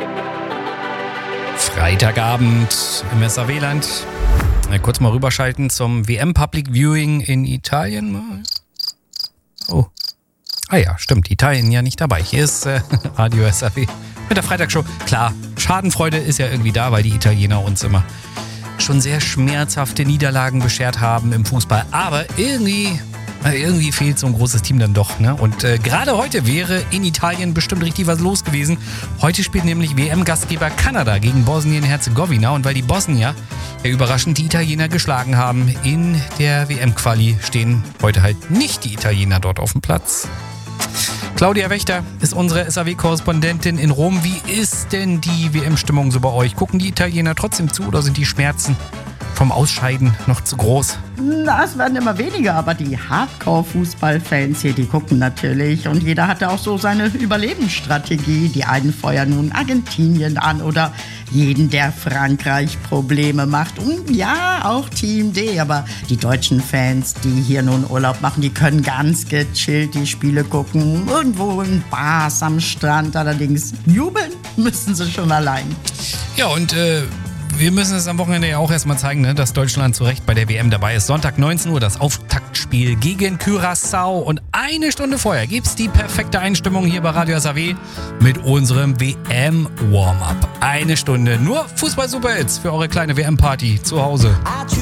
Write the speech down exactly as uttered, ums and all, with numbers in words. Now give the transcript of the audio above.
Freitagabend im S A W-Land. Kurz mal rüberschalten zum W M Public Viewing in Italien. Oh. Ah ja, stimmt, Italien ja nicht dabei. Hier ist äh, Radio S A W mit der Freitagsshow. Klar, Schadenfreude ist ja irgendwie da, weil die Italiener uns immer schon sehr schmerzhafte Niederlagen beschert haben im Fußball. Aber irgendwie... Irgendwie fehlt so ein großes Team dann doch, ne? Und äh, gerade heute wäre in Italien bestimmt richtig was los gewesen. Heute spielt nämlich W M-Gastgeber Kanada gegen Bosnien-Herzegowina. Und weil die Bosnier ja überraschend die Italiener geschlagen haben in der W M-Quali, stehen heute halt nicht die Italiener dort auf dem Platz. Claudia Wächter ist unsere S A W-Korrespondentin in Rom. Wie ist denn die W M-Stimmung so bei euch? Gucken die Italiener trotzdem zu oder sind die Schmerzen vom Ausscheiden noch zu groß? Na, es werden immer weniger, aber die Hardcore-Fußballfans hier, die gucken natürlich. Und jeder hatte auch so seine Überlebensstrategie. Die einen feuern nun Argentinien an oder jeden, der Frankreich Probleme macht. Und ja, auch Team D. Aber die deutschen Fans, die hier nun Urlaub machen, die können ganz gechillt die Spiele gucken. Irgendwo in Bars am Strand. Allerdings jubeln müssen sie schon allein. Ja, und äh... wir müssen es am Wochenende ja auch erstmal zeigen, ne, dass Deutschland zu Recht bei der W M dabei ist. Sonntag neunzehn Uhr das Auftaktspiel gegen Curaçao. Und eine Stunde vorher gibt's die perfekte Einstimmung hier bei Radio S A W mit unserem W M-Warm-Up. Eine Stunde nur Fußball-Super-Hits für eure kleine W M-Party zu Hause.